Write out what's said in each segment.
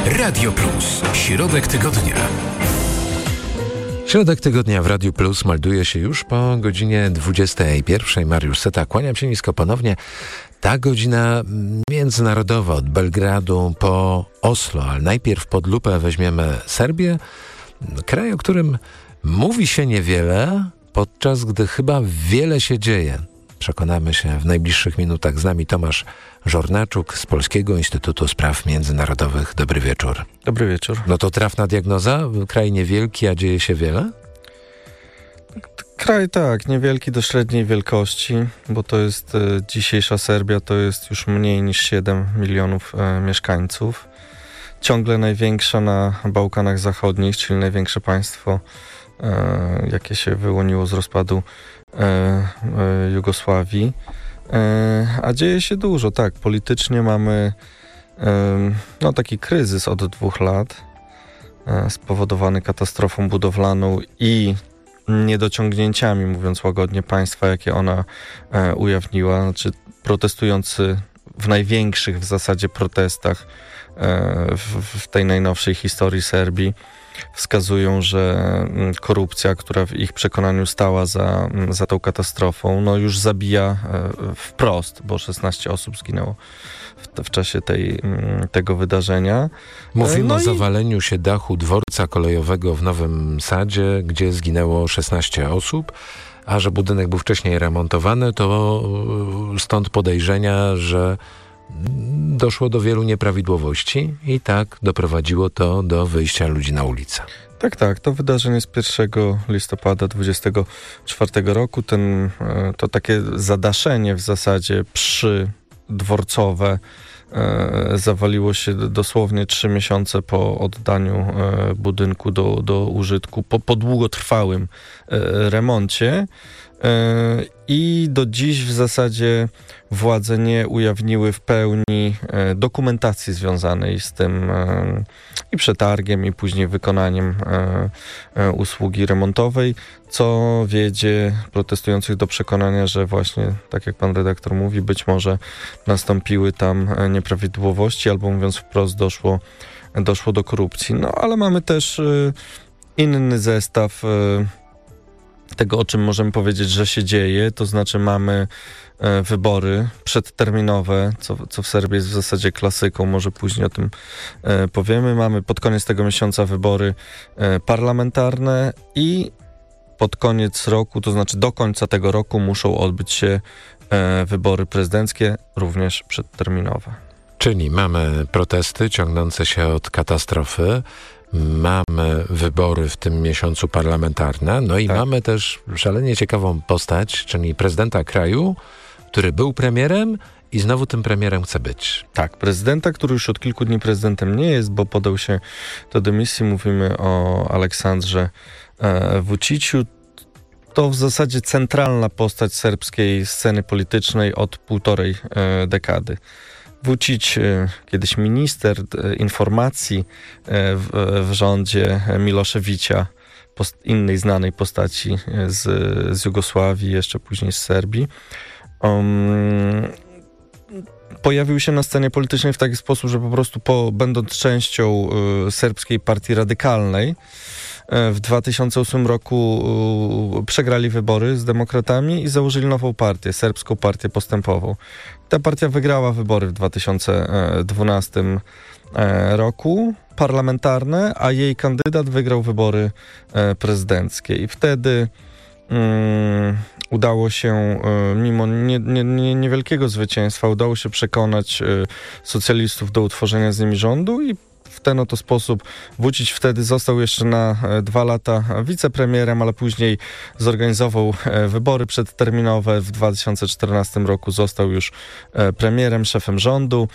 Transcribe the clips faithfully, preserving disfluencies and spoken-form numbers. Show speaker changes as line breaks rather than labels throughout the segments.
Radio Plus. Środek tygodnia.
Środek tygodnia w Radiu Plus melduje się już po godzinie dwudziestej pierwszej. Mariusz Seta, kłaniam się nisko ponownie. Ta godzina międzynarodowa od Belgradu po Oslo, ale najpierw pod lupę weźmiemy Serbię, kraj, o którym mówi się niewiele, podczas gdy chyba wiele się dzieje. Przekonamy się w najbliższych minutach. Z nami Tomasz Żornaczuk z Polskiego Instytutu Spraw Międzynarodowych. Dobry wieczór.
Dobry wieczór.
No to trafna diagnoza? Kraj niewielki, a dzieje się wiele?
Kraj tak, niewielki do średniej wielkości, bo to jest e, dzisiejsza Serbia, to jest już mniej niż siedem milionów e, mieszkańców. Ciągle największa na Bałkanach Zachodnich, czyli największe państwo, e, jakie się wyłoniło z rozpadu e, e, Jugosławii. E, a dzieje się dużo, tak. Politycznie mamy e, no, taki kryzys od dwóch lat, e, spowodowany katastrofą budowlaną i niedociągnięciami, mówiąc łagodnie, państwa, jakie ona e, ujawniła. Znaczy, protestujący w największych w zasadzie protestach e, w, w tej najnowszej historii Serbii wskazują, że korupcja, która w ich przekonaniu stała za, za tą katastrofą, no już zabija e, wprost, bo szesnaście osób zginęło w, w czasie tej, tego wydarzenia.
Mówimy
no
o
i...
zawaleniu się dachu dworca kolejowego w Nowym Sadzie, gdzie zginęło szesnaście osób, a że budynek był wcześniej remontowany, to stąd podejrzenia, że doszło do wielu nieprawidłowości i tak doprowadziło to do wyjścia ludzi na ulicę.
Tak, tak. To wydarzenie z pierwszego listopada dwudziestego czwartego roku. Ten, to takie zadaszenie w zasadzie przydworcowe e, zawaliło się dosłownie trzy miesiące po oddaniu e, budynku do, do użytku, po, po długotrwałym e, remoncie. I do dziś w zasadzie władze nie ujawniły w pełni dokumentacji związanej z tym i przetargiem, i później wykonaniem usługi remontowej, co wiedzie protestujących do przekonania, że właśnie, tak jak pan redaktor mówi, być może nastąpiły tam nieprawidłowości, albo mówiąc wprost, doszło, doszło do korupcji. No ale mamy też inny zestaw tego, o czym możemy powiedzieć, że się dzieje, to znaczy mamy e, wybory przedterminowe, co, co w Serbii jest w zasadzie klasyką, może później o tym e, powiemy. Mamy pod koniec tego miesiąca wybory e, parlamentarne i pod koniec roku, to znaczy do końca tego roku muszą odbyć się e, wybory prezydenckie, również przedterminowe.
Czyli mamy protesty ciągnące się od katastrofy, mamy wybory w tym miesiącu parlamentarne, no i tak. Mamy też szalenie ciekawą postać, czyli prezydenta kraju, który był premierem i znowu tym premierem chce być.
Tak, prezydenta, który już od kilku dni prezydentem nie jest, bo podał się do dymisji. Mówimy o Aleksandrze e, Vučiću. To w zasadzie centralna postać serbskiej sceny politycznej od półtorej e, dekady. Vučić, kiedyś minister informacji w, w rządzie Miloševića, post, innej znanej postaci z, z Jugosławii, jeszcze później z Serbii. Um, pojawił się na scenie politycznej w taki sposób, że po prostu po, będąc częścią y, serbskiej partii radykalnej, w dwa tysiące ósmym roku przegrali wybory z demokratami i założyli nową partię, Serbską Partię Postępową. Ta partia wygrała wybory w dwa tysiące dwunastym roku, parlamentarne, a jej kandydat wygrał wybory prezydenckie. I wtedy um, udało się, mimo nie, nie, nie, niewielkiego zwycięstwa, udało się przekonać socjalistów do utworzenia z nimi rządu i w ten oto sposób Vučić wtedy został jeszcze na dwa lata wicepremierem, ale później zorganizował wybory przedterminowe. W dwa tysiące czternastym roku został już premierem, szefem rządu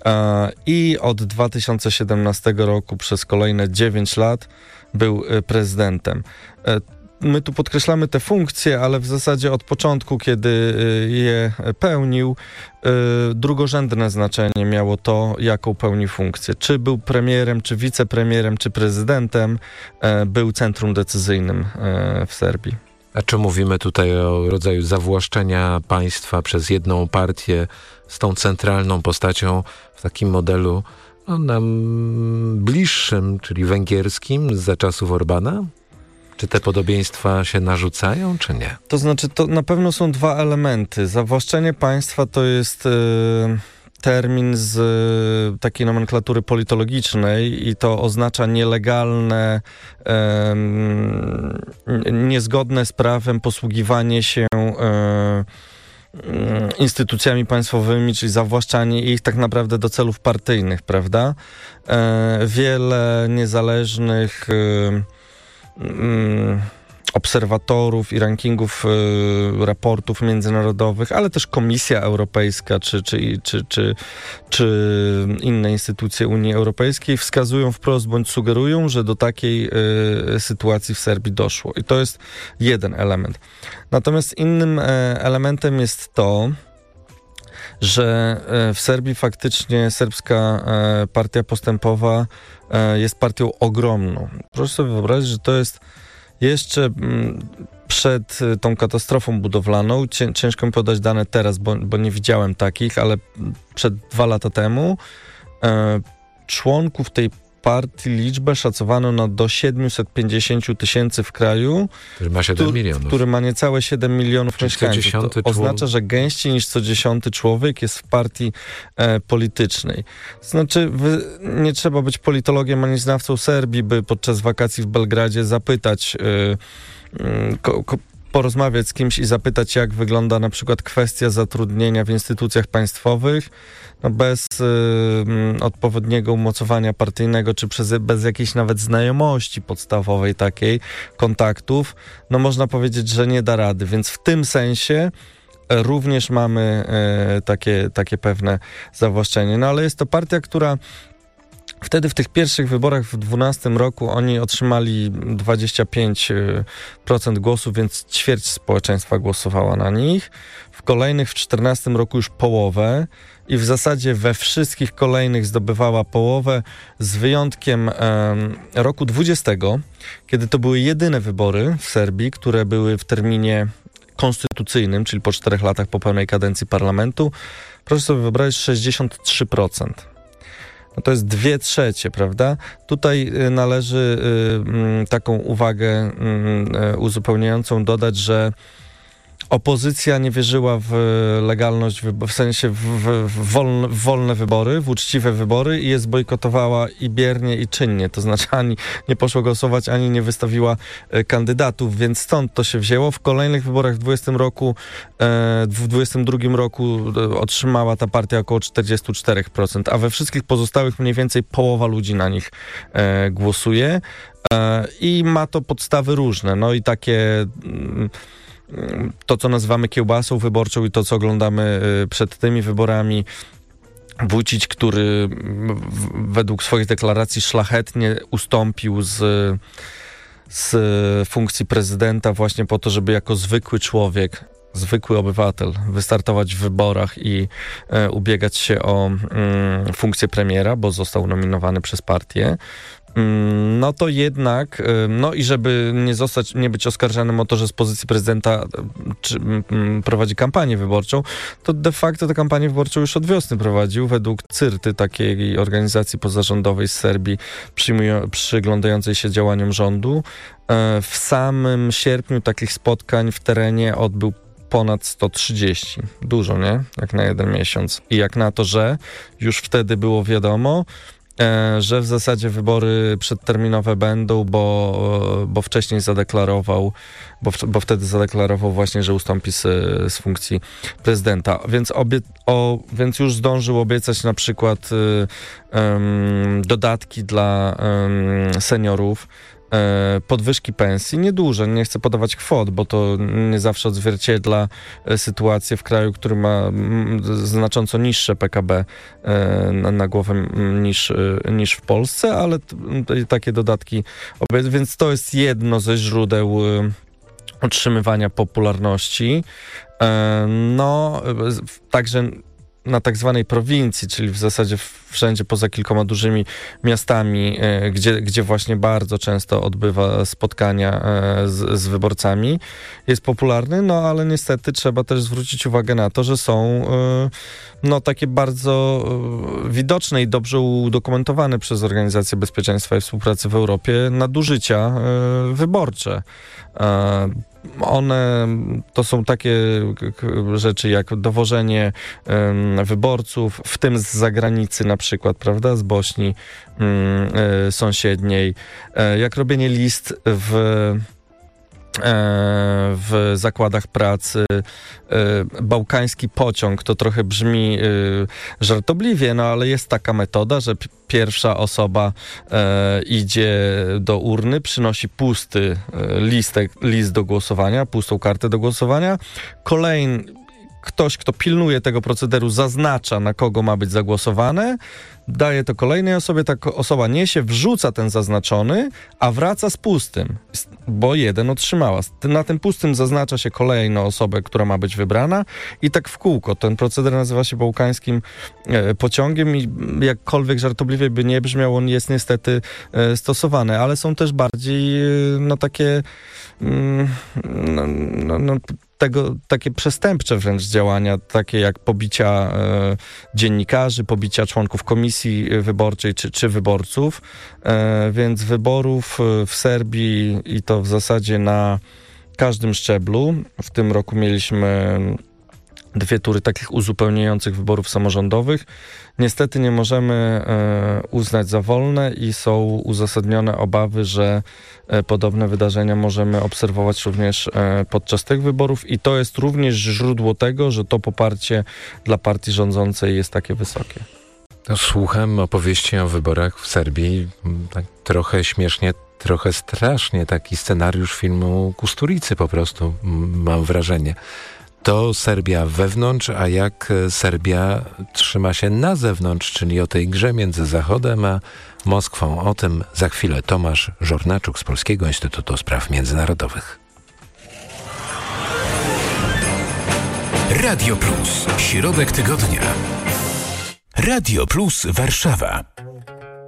i od dwa tysiące siedemnastego roku przez kolejne dziewięć lat był prezydentem. My tu podkreślamy te funkcje, ale w zasadzie od początku, kiedy je pełnił, drugorzędne znaczenie miało to, jaką pełni funkcję. Czy był premierem, czy wicepremierem, czy prezydentem, był centrum decyzyjnym w Serbii.
A czy mówimy tutaj o rodzaju zawłaszczenia państwa przez jedną partię z tą centralną postacią w takim modelu no, nam bliższym, czyli węgierskim za czasów Orbana? Czy te podobieństwa się narzucają, czy nie?
To znaczy, to na pewno są dwa elementy. Zawłaszczenie państwa to jest y, termin z y, takiej nomenklatury politologicznej i to oznacza nielegalne, y, niezgodne z prawem posługiwanie się y, instytucjami państwowymi, czyli zawłaszczanie ich tak naprawdę do celów partyjnych, prawda? Y, wiele niezależnych y, obserwatorów i rankingów y, raportów międzynarodowych, ale też Komisja Europejska czy, czy, czy, czy, czy inne instytucje Unii Europejskiej wskazują wprost bądź sugerują, że do takiej y, sytuacji w Serbii doszło. I to jest jeden element. Natomiast innym y, elementem jest to, że w Serbii faktycznie serbska partia postępowa jest partią ogromną. Proszę sobie wyobrazić, że to jest jeszcze przed tą katastrofą budowlaną, ciężko mi podać dane teraz, bo, bo nie widziałem takich, ale przed dwa lata temu członków tej partii liczbę szacowano na do siedemset pięćdziesiąt tysięcy w kraju,
który ma siedem milionów.
Który ma niecałe siedem milionów Czyli mieszkańców. To oznacza, że gęściej niż co dziesiąty człowiek jest w partii e, politycznej. Znaczy, wy, nie trzeba być politologiem ani znawcą Serbii, by podczas wakacji w Belgradzie zapytać e, e, ko, ko, porozmawiać z kimś i zapytać, jak wygląda na przykład kwestia zatrudnienia w instytucjach państwowych, no bez y, odpowiedniego umocowania partyjnego, czy przez, bez jakiejś nawet znajomości podstawowej takiej, kontaktów, no można powiedzieć, że nie da rady. Więc w tym sensie również mamy y, takie, takie pewne zawłaszczenie. No ale jest to partia, która wtedy w tych pierwszych wyborach w dwunastym roku oni otrzymali dwadzieścia pięć procent głosów, więc ćwierć społeczeństwa głosowała na nich. W kolejnych w czternastym roku już połowę i w zasadzie we wszystkich kolejnych zdobywała połowę, z wyjątkiem e, roku dwudziestego, kiedy to były jedyne wybory w Serbii, które były w terminie konstytucyjnym, czyli po czterech latach po pełnej kadencji parlamentu. Proszę sobie wyobrazić, sześćdziesiąt trzy procent. No to jest dwie trzecie, prawda? Tutaj należy y, y, taką uwagę y, y, uzupełniającą dodać, że opozycja nie wierzyła w legalność, w sensie w, w, w, wolne, w wolne wybory, w uczciwe wybory i je zbojkotowała i biernie, i czynnie. To znaczy ani nie poszło głosować, ani nie wystawiła e, kandydatów, więc stąd to się wzięło. W kolejnych wyborach w dwudziestym roku, e, w dwudziestym drugim roku e, otrzymała ta partia około czterdzieści cztery procent, a we wszystkich pozostałych mniej więcej połowa ludzi na nich e, głosuje e, i ma to podstawy różne. No i takie... Mm, to, co nazywamy kiełbasą wyborczą i to, co oglądamy przed tymi wyborami. Vučić, który według swoich deklaracji szlachetnie ustąpił z, z funkcji prezydenta właśnie po to, żeby jako zwykły człowiek, zwykły obywatel wystartować w wyborach i e, ubiegać się o mm, funkcję premiera, bo został nominowany przez partię. No to jednak, no i żeby nie zostać, nie być oskarżanym o to, że z pozycji prezydenta czy, m, prowadzi kampanię wyborczą, to de facto tę kampanię wyborczą już od wiosny prowadził według Cyrty, takiej organizacji pozarządowej z Serbii przyjmują, przyglądającej się działaniom rządu. W samym sierpniu takich spotkań w terenie odbył ponad sto trzydzieści. Dużo, nie? Jak na jeden miesiąc. I jak na to, że już wtedy było wiadomo, że w zasadzie wybory przedterminowe będą, bo, bo wcześniej zadeklarował, bo, bo wtedy zadeklarował właśnie, że ustąpi z, z funkcji prezydenta. Więc, obie, o, więc już zdążył obiecać na przykład um, dodatki dla um, seniorów, podwyżki pensji, nieduże, nie chcę podawać kwot, bo to nie zawsze odzwierciedla sytuację w kraju, który ma znacząco niższe P K B na, na głowę niż, niż w Polsce, ale t- takie dodatki, więc to jest jedno ze źródeł utrzymywania popularności. No, także na tak zwanej prowincji, czyli w zasadzie wszędzie poza kilkoma dużymi miastami, gdzie, gdzie właśnie bardzo często odbywa spotkania z, z wyborcami, jest popularny, no ale niestety trzeba też zwrócić uwagę na to, że są no takie bardzo widoczne i dobrze udokumentowane przez Organizację Bezpieczeństwa i Współpracy w Europie nadużycia wyborcze. One to są takie rzeczy jak dowożenie um, wyborców, w tym z zagranicy na przykład, prawda, z Bośni um, y, sąsiedniej, y, jak robienie list w w zakładach pracy, bałkański pociąg, to trochę brzmi żartobliwie, no ale jest taka metoda, że pierwsza osoba idzie do urny, przynosi pusty listek, list do głosowania, pustą kartę do głosowania, kolejny ktoś, kto pilnuje tego procederu, zaznacza, na kogo ma być zagłosowane, daje to kolejnej osobie, ta osoba niesie, wrzuca ten zaznaczony, a wraca z pustym, bo jeden otrzymała. Na tym pustym zaznacza się kolejną osobę, która ma być wybrana i tak w kółko. Ten proceder nazywa się bałkańskim e, pociągiem i jakkolwiek żartobliwie by nie brzmiał, on jest niestety e, stosowany, ale są też bardziej e, no takie mm, no, no, no, tego, takie przestępcze wręcz działania, takie jak pobicia e, dziennikarzy, pobicia członków komisji wyborczej czy, czy wyborców, e, więc wyborów w Serbii i to w zasadzie na każdym szczeblu. W tym roku mieliśmy dwie tury takich uzupełniających wyborów samorządowych. Niestety nie możemy e, uznać za wolne i są uzasadnione obawy, że e, podobne wydarzenia możemy obserwować również e, podczas tych wyborów i to jest również źródło tego, że to poparcie dla partii rządzącej jest takie wysokie.
To słucham opowieści o wyborach w Serbii, tak trochę śmiesznie, trochę strasznie, taki scenariusz filmu Kusturicy po prostu, mam wrażenie. To Serbia wewnątrz, a jak Serbia trzyma się na zewnątrz, czyli o tej grze między Zachodem a Moskwą. O tym za chwilę. Tomasz Żornaczuk z Polskiego Instytutu Spraw Międzynarodowych.
Radio Plus. Środek tygodnia. Radio Plus Warszawa.